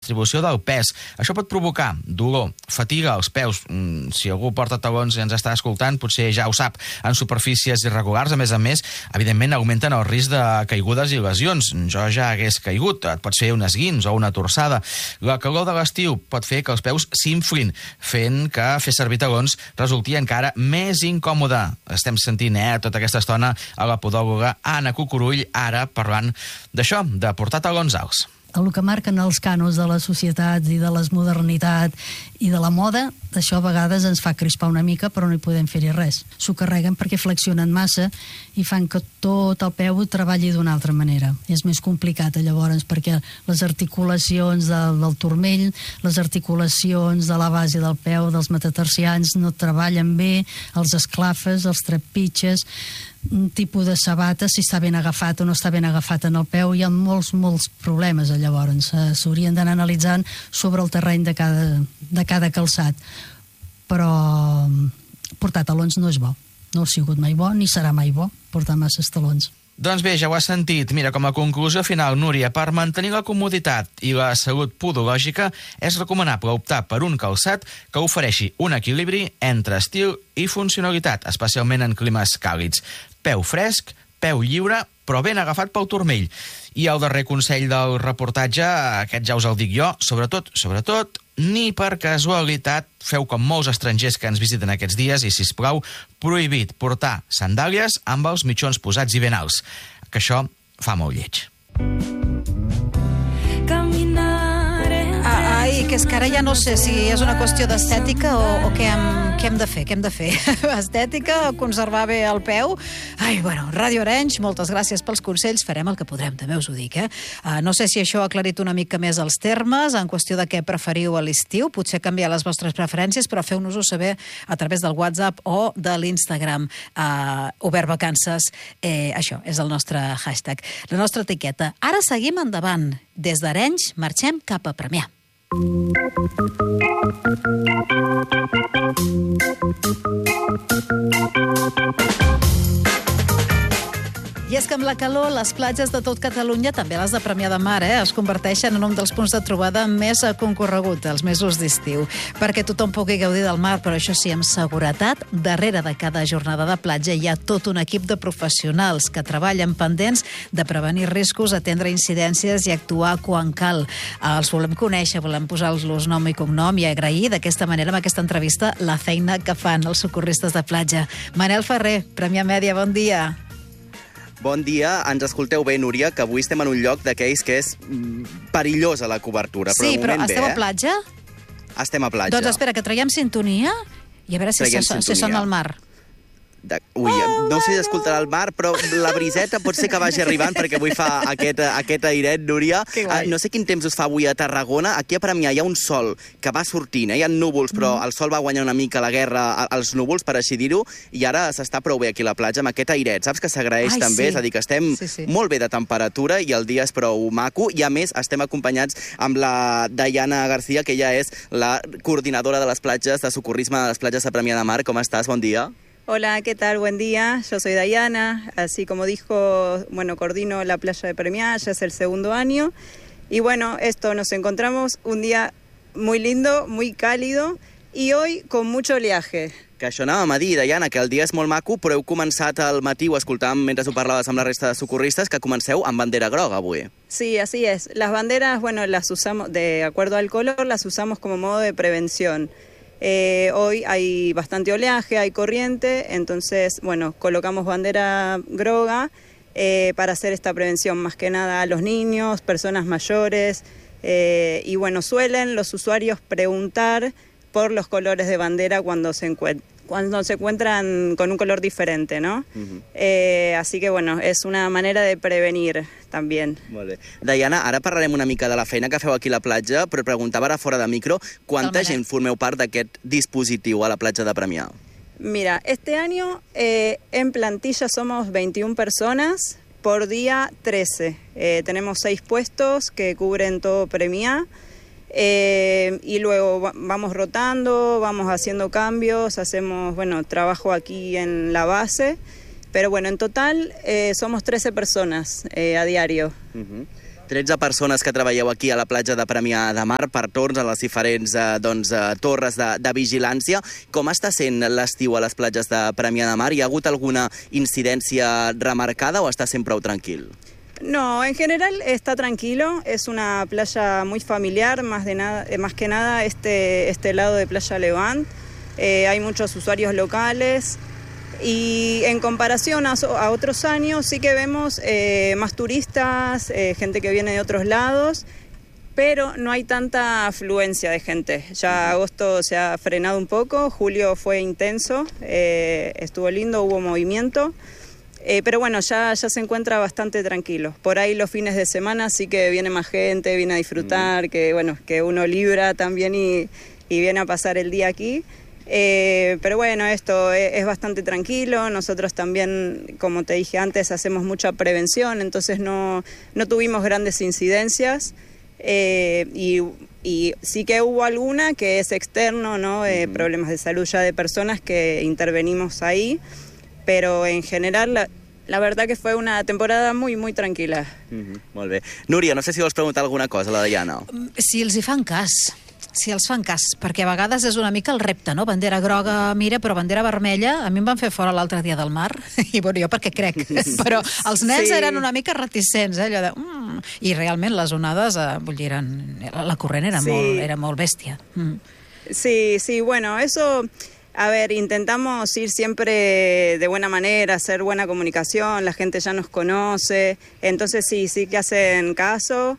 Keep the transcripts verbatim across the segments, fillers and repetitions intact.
distribució del pes. Això pot provocar dolor, fatiga als peus. Si algú porta talons i ens està escoltant, potser ja ho sap, en superfícies irregulars. A més a més, evidentment, augmenten el risc de caigudes i lesions. Jo ja hagués caigut, et pots fer un esguins o una torçada. La calor de l'estiu pot fer que els peus s'inflin, fent que fer servir talons resulti encara més incòmode. Estem sentint, eh, tota aquesta estona a la podòloga Anna Cucurull, ara parlant d'això, de portar talons alts. El que marquen els cànons de la societat i de les modernitat i de la moda, això a vegades ens fa crispar una mica, però no hi podem fer-hi res. S'ho carreguen perquè flexionen massa i fan que tot el peu treballi d'una altra manera. És més complicat, llavors, perquè les articulacions del, del turmell, les articulacions de la base del peu, dels metatarsians, no treballen bé, els esclafes, els trepitges, un tipus de sabata, si està ben agafat o no està ben agafat en el peu, hi ha molts, molts problemes, llavors. S'haurien d'anar analitzant sobre el terreny de cada, de cada calçat. Però portar talons no és bo. No ha sigut mai bo, ni serà mai bo portar masses talons. Doncs bé, ja ho has sentit. Mira, com a conclusió final, Núria, per mantenir la comoditat i la salut podològica és recomanable optar per un calçat que ofereixi un equilibri entre estil i funcionalitat, especialment en climes càlids. Peu fresc, peu lliure, però ben agafat pel turmell. I el darrer consell del reportatge, aquest ja us el dic jo, sobretot, sobretot, ni per casualitat feu com molts estrangers que ens visiten aquests dies i, sisplau, prohibit portar sandàlies amb els mitjons posats i ben alts, que això fa molt lleig. Ah, ai, que és que ara ja no sé si és una qüestió d'estètica o, o què, hem, què hem de fer, què hem de fer? Estètica, conservar bé el peu? Ai, bueno, Ràdio Arenys, moltes gràcies pels consells, farem el que podrem, també us ho dic, eh? Uh, no sé si això ha aclarit una mica més els termes, en qüestió de què preferiu a l'estiu, potser canviar les vostres preferències, però feu-nos-ho saber a través del WhatsApp o de l'Instagram. Uh, Obert Vacances, eh, això, és el nostre hashtag, la nostra etiqueta. Ara seguim endavant. Des d'Arenys marxem cap a Premià. I és que amb la calor, les platges de tot Catalunya, també les de Premià de Mar, eh, es converteixen en un dels punts de trobada més concorregut dels mesos d'estiu, perquè tothom pugui gaudir del mar, però això sí, amb seguretat, darrere de cada jornada de platja hi ha tot un equip de professionals que treballen pendents de prevenir riscos, atendre incidències i actuar quan cal. Els volem conèixer, volem posar-los nom i cognom i agrair d'aquesta manera, amb aquesta entrevista, la feina que fan els socorristes de platja. Manel Ferrer, Premià Mèdia, bon dia. Bon dia, ens escolteu bé, Núria, que avui estem en un lloc d'aquells que és perillosa la cobertura. Sí, però, però esteu bé, a platja? Eh? Estem a platja. Doncs espera, que traiem sintonia i a veure si, se, si sona el mar. De... Ui, no sé si escoltarà el mar, però la briseta pot ser que vagi arribant, perquè avui fa aquest, aquest airet, Núria. Uh, no sé quin temps us fa avui a Tarragona. Aquí a Premià hi ha un sol que va sortint, eh? Hi ha núvols, però mm. el sol va guanyar una mica la guerra als núvols, per així dir-ho, i ara s'està prou bé aquí a la platja amb aquest airet. Saps que s'agraeix també? Sí. És a dir, que estem sí, sí. molt bé de temperatura i el dia és prou maco, i a més estem acompanyats amb la Dayana García, que ella és la coordinadora de les platges de socorrisme de les platges de Premià de Mar. Com estàs? Bon dia. Hola, ¿qué tal? Buen día. Yo soy Dayana. Así como dijo, bueno, coordino la playa de Premià, ya es el segundo año. Y bueno, esto, nos encontramos un día muy lindo, muy cálido y hoy con mucho oleaje. Que això anàvem a dir, Dayana, que el dia és molt maco, però heu començat al matí, ho escoltàvem mentre ho parlaves amb la resta de socorristes, que comenceu amb bandera groga avui. Sí, así es. Las banderas, bueno, las usamos, de acuerdo al color, las usamos como modo de prevención. Eh, hoy hay bastante oleaje, hay corriente, entonces, bueno, colocamos bandera groga eh, para hacer esta prevención más que nada a los niños, personas mayores, eh, y bueno, suelen los usuarios preguntar por los colores de bandera cuando se encuentran. cuando se encuentran con un color diferente, ¿no? Uh-huh. eh, así que, bueno, és una manera de prevenir, també. Molt bé. Dayana, ara parlarem una mica de la feina que feu aquí a la platja, però preguntava ara fora de micro, quanta gent formeu part d'aquest dispositiu a la platja de Premià? Mira, este año eh, en plantilla somos veintiuna personas, por día trece. Eh, tenemos seis puestos que cubren todo Premià. Eh, y luego vamos rotando, vamos haciendo cambios, hacemos, bueno, trabajo aquí en la base, pero bueno, en total eh, somos trece personas eh, a diario. Uh-huh. tretze persones que treballeu aquí a la platja de Premià de Mar per torns a les diferents eh, doncs, eh, torres de, de vigilància. Com està sent l'estiu a les platges de Premià de Mar? Hi ha hagut alguna incidència remarcada o està sent prou tranquil? No, en general está tranquilo, es una playa muy familiar, más, de nada, más que nada este, este lado de Playa Levant. Eh, hay muchos usuarios locales y en comparación a, a otros años sí que vemos eh, más turistas, eh, gente que viene de otros lados, pero no hay tanta afluencia de gente. Ya agosto se ha frenado un poco, julio fue intenso, eh, estuvo lindo, hubo movimiento. Eh, pero bueno, ya, ya se encuentra bastante tranquilo. Por ahí los fines de semana sí que viene más gente, viene a disfrutar, que bueno, que uno libra también y, y viene a pasar el día aquí. Eh, pero bueno, esto es, es bastante tranquilo. Nosotros también, como te dije antes, hacemos mucha prevención, entonces no, no tuvimos grandes incidencias. Eh, y, y sí que hubo alguna que es externo, ¿no? Eh, uh-huh. Problemas de salud ya de personas que intervenimos ahí. Pero en general la, la verdad que fue una temporada muy, muy tranquil·la. Mm-hmm, molt bé. Núria, no sé si vols preguntar alguna cosa a la Diana. Si els hi fan cas, si els fan cas, perquè a vegades és una mica el repte, no? Bandera groga, mira, però bandera vermella, a mi em van fer fora l'altre dia del mar, i bueno, jo perquè crec, però els nens sí. eren una mica reticents, eh? Allò de... Mm, i realment les onades, eh, vull dir, eren, la corrent era, sí. molt, era molt bèstia. Mm. Sí, sí, bueno, eso... A ver, intentamos ir siempre de buena manera, hacer buena comunicación, la gente ya nos conoce, entonces sí, sí que hacen caso,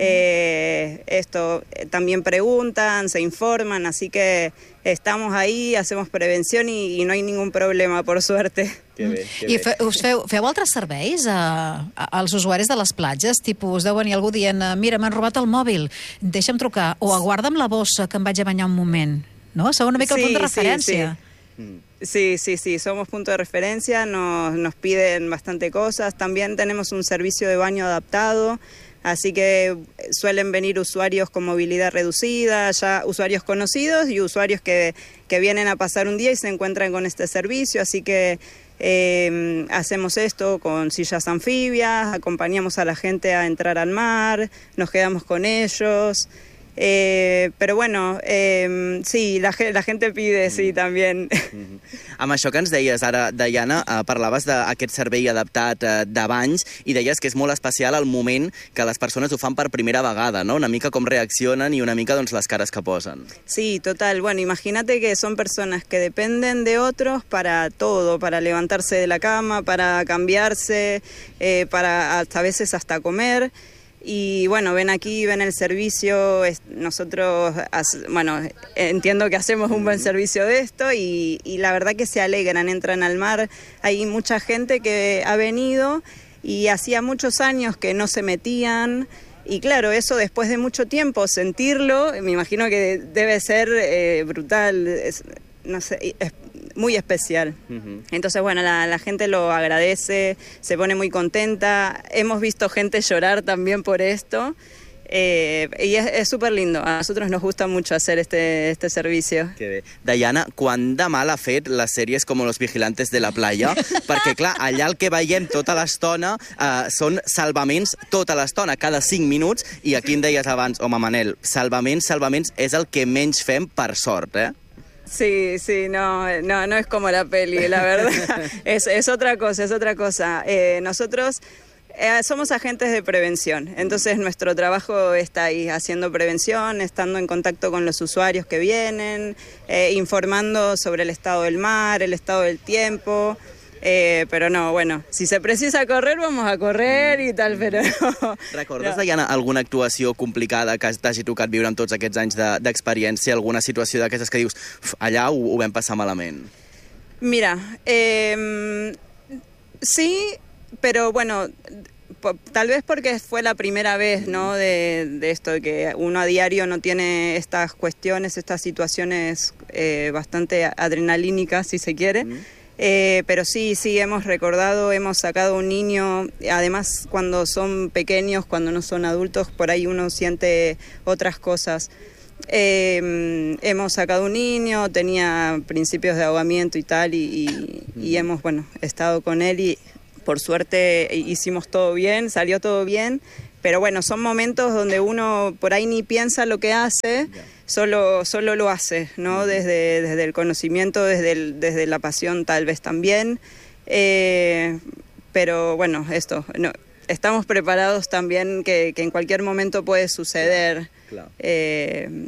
eh, esto, también preguntan, se informan, así que estamos ahí, hacemos prevención y, y no hay ningún problema, por suerte. Que bé, que I bé. fe, us feu, feu altres serveis a, a, als usuaris de les platges? Tipus, us deu venir algú dient, mira, m'han robat el mòbil, deixa'm trucar, o aguarda'm la bossa que em vaig a banyar un moment. ¿No? Son una mica el sí, punto de referencia. Sí, sí. sí, sí, sí, somos punto de referencia, nos, nos piden bastante cosas. También tenemos un servicio de baño adaptado, así que suelen venir usuarios con movilidad reducida, ya usuarios conocidos y usuarios que, que vienen a pasar un día y se encuentran con este servicio, así que eh, hacemos esto con sillas anfibias, acompañamos a la gente a entrar al mar, nos quedamos con ellos. Eh, però bueno, eh, sí, la, la gente pide, sí, també. Mm-hmm. Amb això que ens deies ara, Diana, eh, parlaves d'aquest servei adaptat eh, de banys i deies que és molt especial el moment que les persones ho fan per primera vegada, ¿no? Una mica com reaccionen i una mica doncs, les cares que posen. Sí, total. Bueno, imagínate que son personas que dependen de otros para todo, para levantarse de la cama, para cambiarse, eh, para hasta a veces hasta comer. Y bueno, ven aquí, ven el servicio, es, nosotros, bueno, entiendo que hacemos un buen servicio de esto y, y la verdad que se alegran, entran al mar. Hay mucha gente que ha venido y hacía muchos años que no se metían y claro, eso después de mucho tiempo, sentirlo, me imagino que debe ser eh, brutal, es, no sé, es muy especial. Uh-huh. Entonces, bueno, la, la gente lo agradece, se pone muy contenta. Hemos visto gente llorar también por esto. Eh, y es súper lindo. A nosotros nos gusta mucho hacer este, este servicio. Que bé. Diana, quant de mal ha fet les sèries com Los Vigilantes de la Playa? Perquè, clar, allà el que veiem tota l'estona eh, són salvaments tota l'estona, cada cinc minuts, i aquí em deies abans, home, Manel, salvaments, salvaments, és el que menys fem per sort, eh? Sí, sí, no, no, no es como la peli, la verdad. Es, es otra cosa, es otra cosa. Eh, nosotros eh, somos agentes de prevención, entonces nuestro trabajo está ahí, haciendo prevención, estando en contacto con los usuarios que vienen, eh, informando sobre el estado del mar, el estado del tiempo. Eh, però no, bueno, si se precisa correr, vamos a correr i tal, però no. Recordes, no. Diana, alguna actuació complicada que t'hagi tocat viure en tots aquests anys d'experiència, de, alguna situació d'aquestes que dius, allà ho, ho vam passar malament? Mira, eh, sí, pero bueno, tal vez porque fue la primera vez, ¿no? De, de esto, de que uno a diario no tiene estas cuestiones, estas situaciones eh, bastante adrenalínicas, si se quiere. Mm. Eh, pero sí, sí, hemos recordado, hemos sacado un niño, además cuando son pequeños, cuando no son adultos, por ahí uno siente otras cosas. Eh, hemos sacado un niño, tenía principios de ahogamiento y tal, y, y, y hemos, bueno, estado con él y por suerte hicimos todo bien, salió todo bien, pero bueno, son momentos donde uno por ahí ni piensa lo que hace, solo, solo lo hace, ¿no? Desde, desde el conocimiento, desde, el, desde la pasión tal vez también. Eh, pero bueno, esto, no, estamos preparados también que, que en cualquier momento puede suceder. Claro. Eh,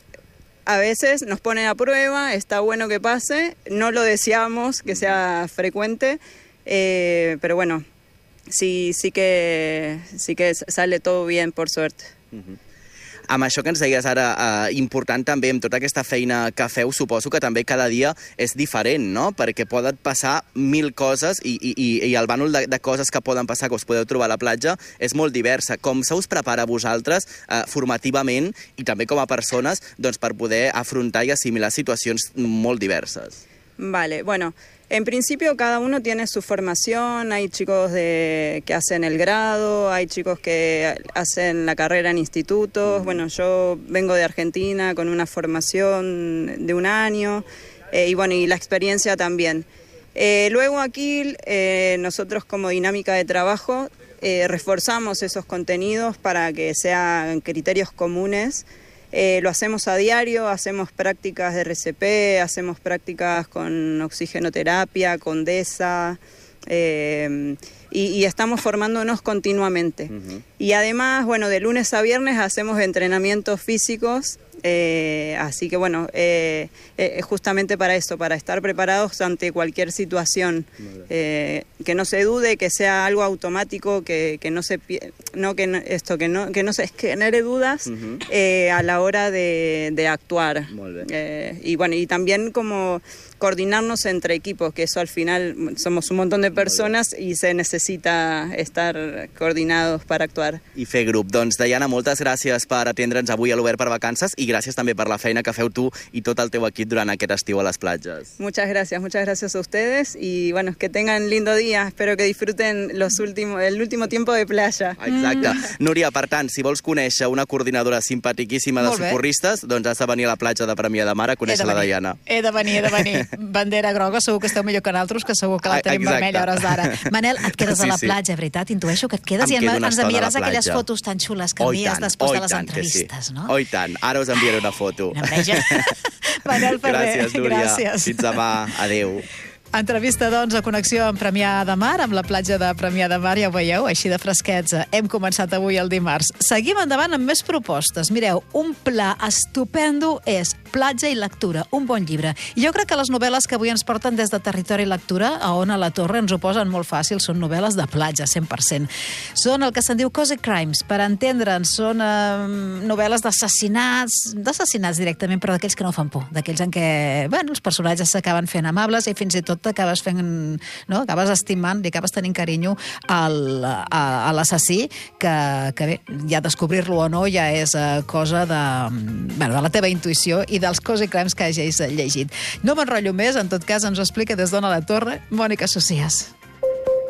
a veces nos ponen a prueba, está bueno que pase, no lo deseamos que sea frecuente, eh, pero bueno, sí, sí que, sí que sale todo bien, por suerte. Uh-huh. Amb això que ens deies ara, eh, important també, amb tota aquesta feina que feu, suposo que també cada dia és diferent, no? Perquè poden passar mil coses i, i, i el bànol de, de coses que poden passar, que us podeu trobar a la platja, és molt diversa. Com se us prepara a vosaltres eh, formativament i també com a persones doncs, per poder afrontar i assimilar situacions molt diverses? Vale, bueno, en principio cada uno tiene su formación, hay chicos de, que hacen el grado, hay chicos que hacen la carrera en institutos, bueno, yo vengo de Argentina con una formación de un año, eh, y bueno, y la experiencia también. Eh, luego aquí eh, nosotros como dinámica de trabajo eh, reforzamos esos contenidos para que sean criterios comunes. Eh, lo hacemos a diario, hacemos prácticas de R C P, hacemos prácticas con oxigenoterapia, con DESA, eh, y, y estamos formándonos continuamente. Uh-huh. Y además, bueno, de lunes a viernes hacemos entrenamientos físicos, eh, así que bueno, eh, eh, justamente para eso, para estar preparados ante cualquier situación, eh, que no se dude, que sea algo automático, que, que no se no que no, esto que no que no se genere dudas uh-huh. eh, a la hora de, de actuar. Eh, y bueno, y también como coordinarnos entre equipos, que eso al final somos un montón de personas y se necesita estar coordinados para actuar. I fer grup. Doncs, Diana, moltes gràcies per atendre'ns avui a l'Obert per Vacances i gràcies també per la feina que feu tu i tot el teu equip durant aquest estiu a les platges. Muchas gracias, muchas gracias a ustedes y bueno, que tengan lindo día. Espero que disfruten los últimos, el último tiempo de playa. Exacte. Mm. Núria, per tant, si vols conèixer una coordinadora simpaticíssima de socorristes, doncs has de venir a la platja de Premià de Mar a conèixer la Diana. He de venir, he de venir. Bandera groga, segur que esteu millor que nosaltres, que segur que la tenim vermella a hores d'ara. Manel, et quedes a la platja, veritat? Intueixo que et quedes i ens enviaràs aquelles fotos tan xules que envies després de les entrevistes, no? Oh, i tant. Ara us enviaré una foto. Enveja. Manel Ferrer, gràcies, Núria. Gràcies. Fins demà. Adéu. Entrevista, doncs, a Connexió amb Premià de Mar, amb la platja de Premià de Mar, ja ho veieu, així de fresquets. Hem començat avui el dimarts. Seguim endavant amb més propostes. Mireu, un pla estupendo és Platja i lectura, un bon llibre. I jo crec que les novel·les que avui ens porten des de Territori Lectura, a Ona la Torre, ens ho posen molt fàcil, són novel·les de platja, cent per cent. Són el que se'n diu Cozy Crimes, per entendre'ns, són eh, novel·les d'assassinats, d'assassinats directament, però d'aquells que no fan por, d'aquells en què, bueno, els personatges s'acaben fent amables i fins i tot acabes fent, no? Acabes estimant i acabes tenint carinyo al, a, a l'assassí, que, que bé, ja descobrir-lo o no ja és uh, cosa de, bueno, de la teva intuïció i dels Cozy Crimes que hagis llegit. No m'enrotllo més, en tot cas ens ho explica des d'Ona la Torre Mònica Socias.